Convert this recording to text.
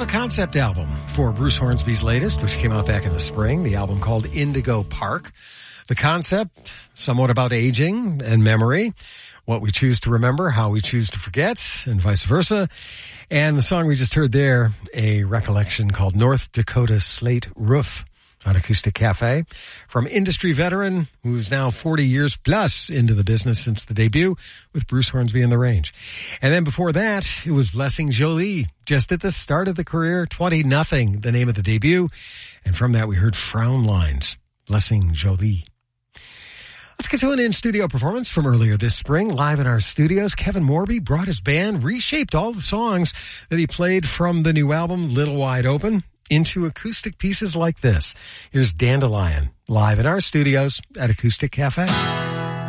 a concept album for Bruce Hornsby's latest, which came out back in the spring, the album called Indigo Park. The concept, somewhat about aging and memory, what we choose to remember, how we choose to forget, and vice versa. And the song we just heard there, a recollection called North Dakota Slate Roof on Acoustic Cafe, from industry veteran who's now 40 years plus into the business since the debut with Bruce Hornsby and the Range. And then before that, it was Blessing Jolie, just at the start of the career, 20-0, the name of the debut. And from that, we heard Frown Lines, Blessing Jolie. Let's get to an in-studio performance from earlier this spring. Live in our studios, Kevin Morby brought his band, reshaped all the songs that he played from the new album, Little Wide Open, into acoustic pieces like this. Here's Dandelion, live in our studios at Acoustic Cafe.